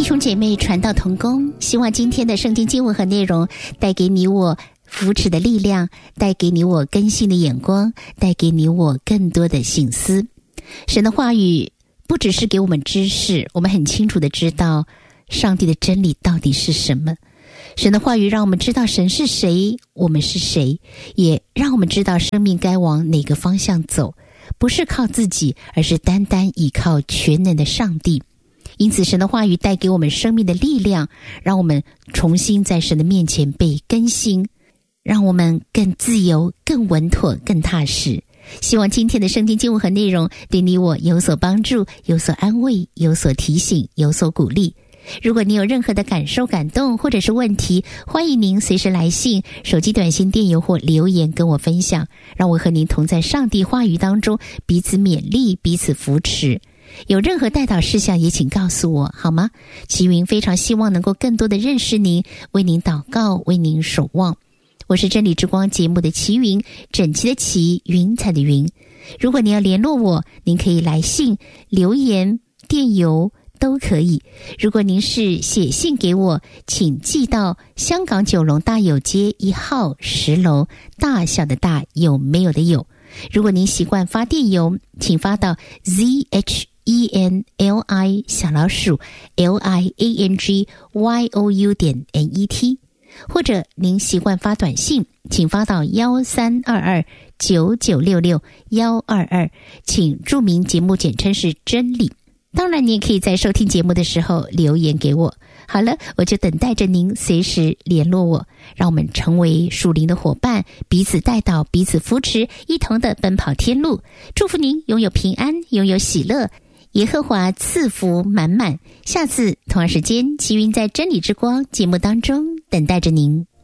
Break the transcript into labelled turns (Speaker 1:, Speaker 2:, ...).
Speaker 1: 兄姐妹传道同工，希望今天的圣经经文和内容带给你我扶持的力量，带给你我更新的眼光，带给你我更多的省思。神的话语不只是给我们知识，我们很清楚的知道上帝的真理到底是什么。神的话语让我们知道神是谁，我们是谁，也让我们知道生命该往哪个方向走，不是靠自己，而是单单依靠全能的上帝。因此神的话语带给我们生命的力量，让我们重新在神的面前被更新，让我们更自由，更稳妥，更踏实。希望今天的圣经经文和内容对你我有所帮助，有所安慰，有所提醒，有所鼓励。如果你有任何的感受、感动或者是问题，欢迎您随时来信、手机短信、电邮或留言跟我分享，让我和您同在上帝话语当中彼此勉励，彼此扶持。有任何代祷事项也请告诉我好吗？齐云非常希望能够更多的认识您，为您祷告，为您守望。我是真理之光节目的齐云，整齐的齐，云彩的云。如果你要联络我，您可以来信、留言、电邮都可以。如果您是写信给我，请寄到香港九龙大有街1号10楼，大小的大，有没有的有。如果您习惯发电邮，请发到 ZHENLI_LIANGYOU.net， 或者您习惯发短信，请发到132299662122，请注明节目简称是真理。当然你也可以在收听节目的时候留言给我。好了，我就等待着您随时联络我，让我们成为属灵的伙伴，彼此带导，彼此扶持，一同的奔跑天路。祝福您拥有平安，拥有喜乐，耶和华赐福满满。下次同样时间，齐云在真理之光节目当中等待着您。